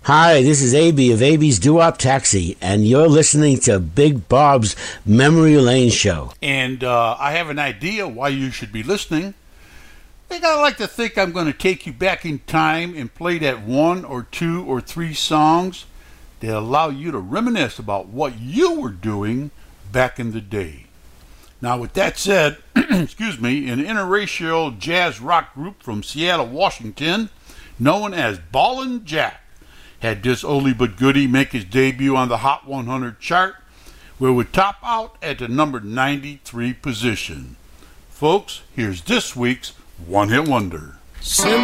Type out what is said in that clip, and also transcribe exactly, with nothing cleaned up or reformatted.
Hi, this is A B of A B's Doo-Wop Taxi, and you're listening to Big Bob's Memory Lane Show. And uh, I have an idea why you should be listening. I think I like to think I'm going to take you back in time and play that one or two or three songs that allow you to reminisce about what you were doing back in the day. Now, with that said, excuse me, an interracial jazz rock group from Seattle, Washington, known as Ballin' Jack, had this oldie but goodie make his debut on the Hot one hundred chart, where it would top out at the number ninety-three position. Folks, here's this week's One Hit Wonder. Sim-